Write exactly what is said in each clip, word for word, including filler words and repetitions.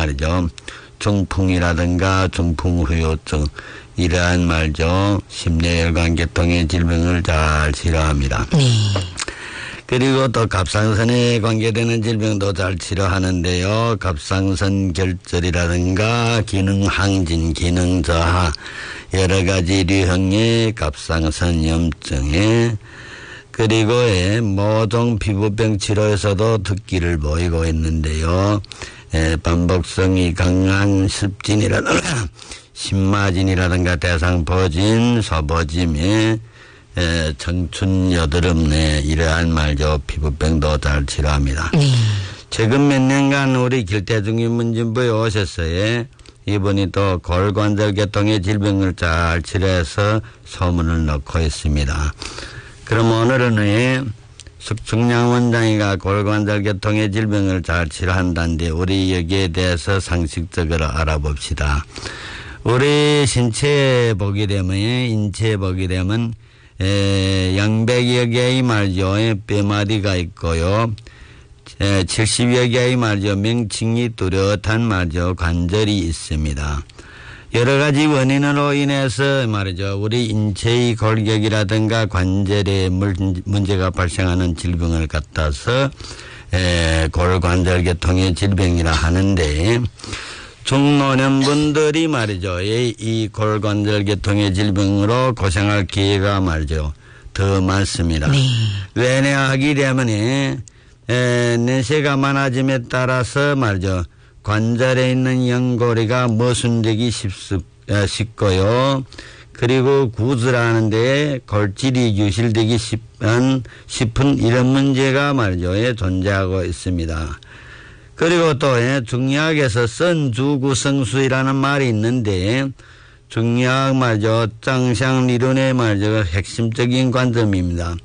말이죠. 중풍이라든가 중풍후유증 이러한 말이죠. 심뇌혈관계통의 질병을 잘 치료합니다. 네. 그리고 또 갑상선에 관계되는 질병도 잘 치료하는데요. 갑상선 결절이라든가 기능 항진, 기능 저하 여러 가지 유형의 갑상선 염증에 그리고 모종 피부병 치료에서도 특기를 보이고 있는데요. 반복성이 강한 습진이라든가 신마진이라든가 대상포진, 소보짐에 청춘 여드름 내 이러한 말죠. 피부병도 잘 치료합니다. 네. 최근 몇 년간 우리 길대중인문진부에 오셨어요. 이분이 또 골관절계통의 질병을 잘 치료해서 소문을 넣고 있습니다. 그럼 오늘은 숙충양 원장이가 골관절계통의 질병을 잘 치료한다는데 우리 여기에 대해서 상식적으로 알아봅시다. 우리 신체에 보게 되면 인체에 보게 되면 에, 양백여 개의 말죠. 뼈마디가 있고요. 에, 칠십여 개의 말죠. 명칭이 뚜렷한 말죠. 관절이 있습니다. 여러 가지 원인으로 인해서 말이죠. 우리 인체의 골격이라든가 관절에 문제가 발생하는 질병을 갖다서 에, 골관절계통의 질병이라 하는데 중노년분들이 말이죠. 이 골관절계통의 질병으로 고생할 기회가 말이죠. 더 많습니다. 네. 왜냐 하게 되면 내세가 많아짐에 따라서 말이죠. 관절에 있는 연골이가 모순되기 쉽고요. 그리고 구슬하는데 골질이 유실되기 쉽은, 싶은 이런 문제가 말이죠. 존재하고 있습니다. 그리고 또 중의학에서 선주구성수이라는 말이 있는데 중의학 말이죠. 장상理論의 말이죠. 핵심적인 관점입니다.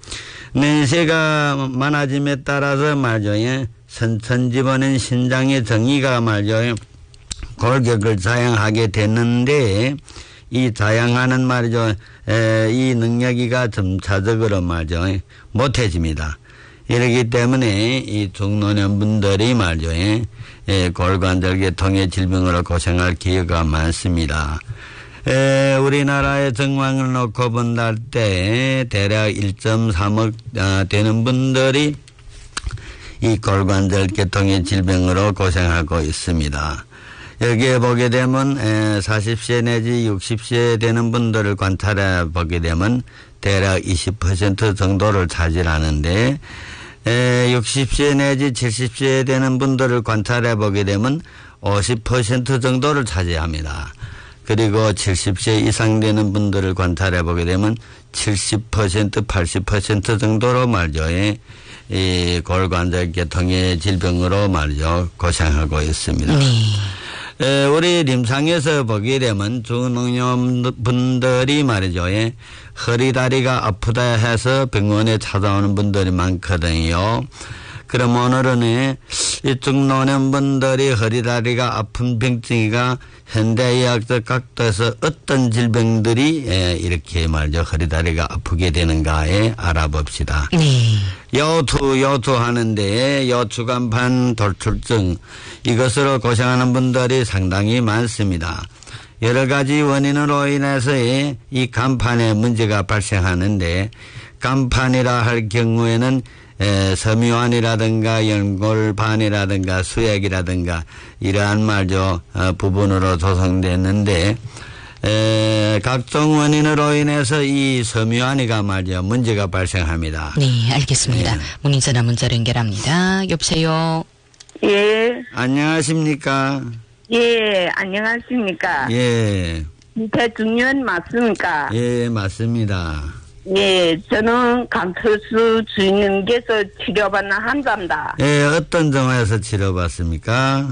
내세가 많아짐에 따라서 말이죠. 선천집어낸 신장의 정의가 말이죠. 골격을 자양하게 됐는데 이 자양하는 말이죠. 에, 이 능력이가 점차적으로 말이죠. 못해집니다. 이러기 때문에 이 중노년분들이 말이죠. 에, 골관절계통의 질병으로 고생할 기회가 많습니다. 에, 우리나라의 정황을 놓고 본다 할 때 대략 일 점 삼억 아, 되는 분들이 이 골관절계통의 질병으로 고생하고 있습니다. 여기에 보게 되면 에, 사십 세 내지 육십 세 되는 분들을 관찰해 보게 되면 대략 이십 퍼센트 정도를 차지하는데 에, 육십 세 내지 칠십 세 되는 분들을 관찰해 보게 되면 오십 퍼센트 정도를 차지합니다. 그리고 칠십 세 이상 되는 분들을 관찰해 보게 되면 칠십 퍼센트, 팔십 퍼센트 정도로 말이죠. 이 골관절계통의 질병으로 말이죠. 고생하고 있습니다. 네. 에, 우리臨床에서 보게 되면 중노년분들이 말이죠. 허리 다리가 아프다 해서 병원에 찾아오는 분들이 많거든요. 그럼 오늘은 이 중노년분들이 허리 다리가 아픈 병증이가 현대의학적 각도에서 어떤 질병들이 이렇게 말이죠. 허리 다리가 아프게 되는가에 알아봅시다. 네. 요투 요투 하는데 요추간판 돌출증 이것으로 고생하는 분들이 상당히 많습니다. 여러 가지 원인으로 인해서 이 간판에 문제가 발생하는데 간판이라 할 경우에는 에, 섬유환이라든가 연골반이라든가 수액이라든가 이러한 말죠 어, 부분으로 조성됐는데 에, 각종 원인으로 인해서 이 섬유환이가 말이죠 문제가 발생합니다. 네, 알겠습니다. 네. 문의 전화 문자로 연결합니다. 여보세요. 예. 안녕하십니까? 예, 안녕하십니까? 예. 대중년 맞습니까? 예, 맞습니다. 예, 저는 강철수 주인님께서 치료받는 환자입니다. 예, 어떤 정화에서 치료받습니까?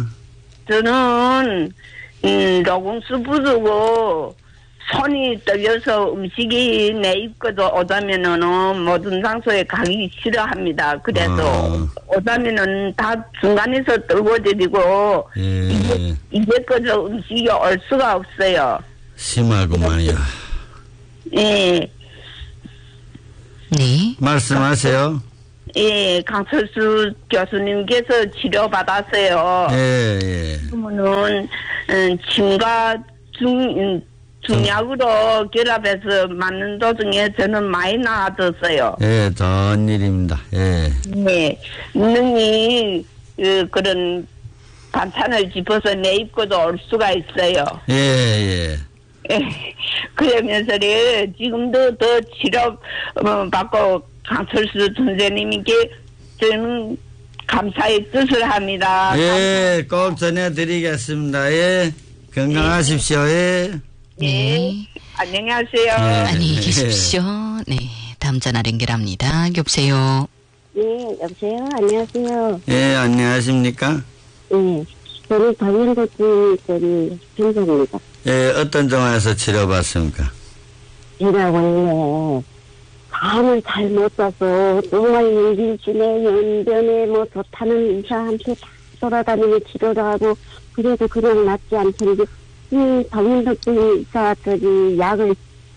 저는 음, 로공수 부르고 손이 떨려서 음식이 내 입구도 오자면은 모든 장소에 가기 싫어합니다. 그래서 어. 오자면은 다 중간에서 떨궈드리고 예. 이제 이제까지 음식이 올 수가 없어요. 심하구만요. 예. 네. 말씀하세요. 예, 강철수 교수님께서 치료받았어요. 예, 예. 그러면은, 음, 침과 중, 음, 중약으로 결합해서 맞는 도중에 저는 많이 나아졌어요. 예, 좋은 일입니다. 예. 네. 능히, 그, 그런 반찬을 집어서 내 입고도 올 수가 있어요. 예, 예. 예. 그러면서를 지금도 더 치료, 어, 받고 강철수 선생님께 저는 감사의 뜻을 합니다. 예, 꼭 전해드리겠습니다. 예. 건강하십시오. 예. 네. 안녕하세요. 네. 안녕히 계십시오. 네. 다음 전화 연결합니다. 여보세요. 네, 여보세요? 안녕하세요. 예, 안녕하십니까? 네, 저는 방역고증 저기 병사입니다. 예, 어떤 정화에서 치료받습니까? 제가 원래 잠을 잘 못 자서 정말 연질진에 연변에 뭐 좋다는 의사한테 다 돌아다니며 치료를 하고 그래도 그냥 낫지 않던데 이 방역고증 의사 저기 약을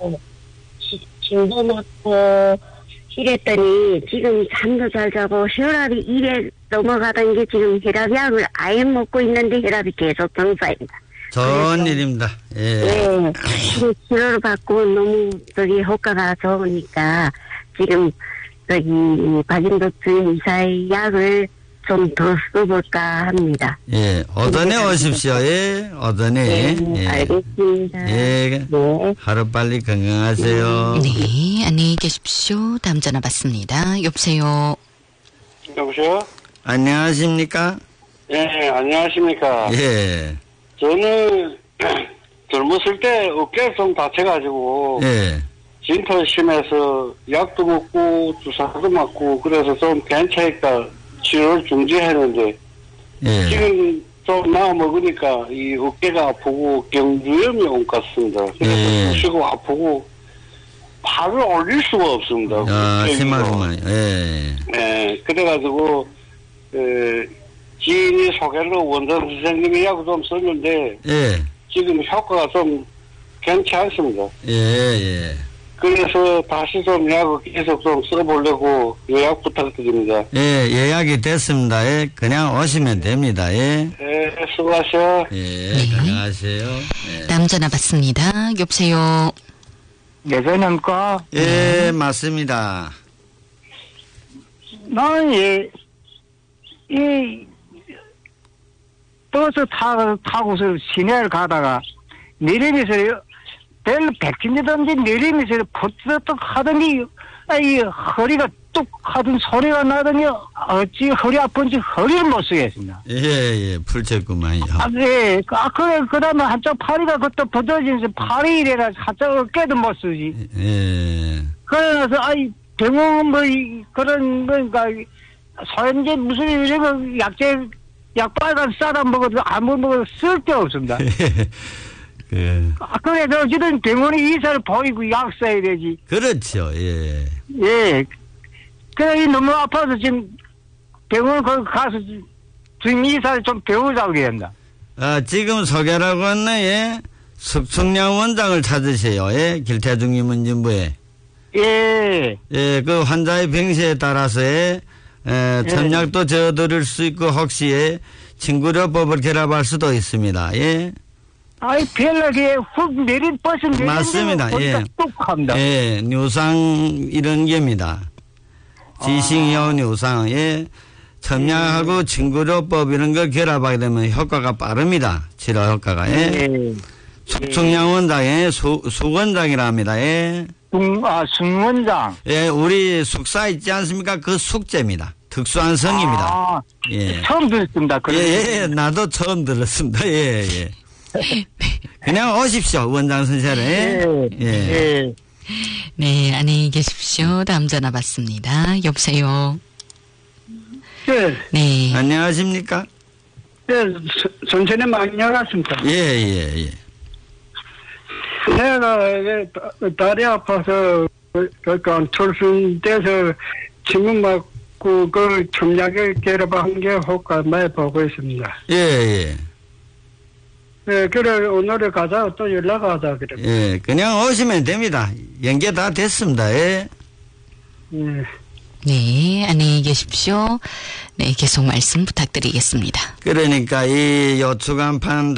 진도 맞고 이랬더니 지금 잠도 잘 자고 혈압이 일에 넘어가던 게 지금 혈압약을 아예 먹고 있는데 혈압이 계속 정상입니다. 좋은 일입니다. 예. 네. 지금 치료를 받고 너무 저기 효과가 좋으니까 지금 저기 박인도증 의사의 약을 좀 더 써볼까 합니다. 예, 오전에 오십시오. 예, 오전에. 네, 예. 알겠습니다. 예. 네. 하루빨리 건강하세요. 네. 안녕히 계십시오. 다음 전화 받습니다. 여보세요. 여보세요? 안녕하십니까? 예, 안녕하십니까. 예. 저는 젊었을 때 어깨가 좀 다쳐가지고 예. 진터 심해서 약도 먹고 주사도 맞고 그래서 좀 괜찮으니까 치료를 중지했는데 예. 지금 좀 나아 먹으니까 이 어깨가 아프고 경주염이 온 것 같습니다. 그래서 예. 부시고 아프고 팔을 올릴 수가 없습니다. 아, 그 심하구만. 예. 예, 그래가지고 에, 지인이 소개로 원장 선생님이 약을 좀 썼는데 예. 지금 효과가 좀 괜찮습니다. 예, 예. 그래서 다시 좀 약을 계속 좀 써보려고 요약 부탁드립니다. 예, 예약이 됐습니다. 예. 그냥 오시면 됩니다. 예. 예, 수고하세요. 예, 네. 건강하세요. 예. 다음 전화 받습니다. 여보세요. 여자님과 예, 맞습니다. 나는 예, 이 버스 타, 타고서 시내를 가다가 내리면서 별 백진이든지 내리면서 퍼뜩 하더니 이 허리가 뚝 하던 소리가 나더니 어찌 허리 아픈지 허리를 못 쓰겠습니다. 예, 예, 풀쳤구만요. 아, 네. 아, 그래, 그 다음에 한쪽 팔이가 그때 부러지면서 팔이 이래가 한쪽 어깨도 못 쓰지. 예. 그래서, 아이, 병원 뭐, 이, 그런, 그러니까, 소염제 무슨 이런 거 약제, 약빨간 싸다 먹어도 아무 먹어도 쓸데 없습니다. 그, 아, 그래서 어쨌든 병원에 의사를 보이고 약 써야 되지. 그렇죠. 예. 예. 그래, 너무 아파서 지금 병원 거기 가서 주임 의사를 좀 배우자고 그랬나. 아, 지금 소개라고 했네, 예. 숙청량 원장을 찾으세요, 예. 길태중임원진부에. 예. 예, 그 환자의 병세에 따라서, 예. 에, 첨약도 저어드릴 수 있고, 혹시, 예. 친구료법을 결합할 수도 있습니다, 예. 아이, 별나게 훅 내린 버스 내린 맞습니다, 예. 뚝 합니다. 예, 뉴상 이런 겁니다. 지식이요, 뉴상, 예. 첨약하고 친구료법 이런 걸 결합하게 되면 효과가 빠릅니다. 치료 효과가, 예. 예. 숙청량 원장의 수, 수원장이라 합니다, 예. 숭, 아, 숭원장. 예, 우리 숙사 있지 않습니까? 그 숙제입니다. 특수한 성입니다. 아, 예. 처음 듣습니다. 예, 그래. 예, 나도 처음 들었습니다. 예, 예. 그냥 오십시오, 원장 선생님. 예. 예. 예. 네. 안녕히 계십시오. 다음 전화 받습니다. 여보세요. 예. 네. 안녕하십니까? 예. 선생님 안녕하십니까? 예, 예, 예. 내가 이게 다리 아파서 그러니까 철순돼서 침을 맞고 그 첨약을 결합한 게 효과 많이 보고 있습니다. 예, 예. 예, 그래 오늘에 가자 또 연락하자 그래. 예, 그냥 오시면 됩니다. 연계 다 됐습니다. 예. 예. 네, 안녕히 계십시오. 네, 계속 말씀 부탁드리겠습니다. 그러니까 이 요추간판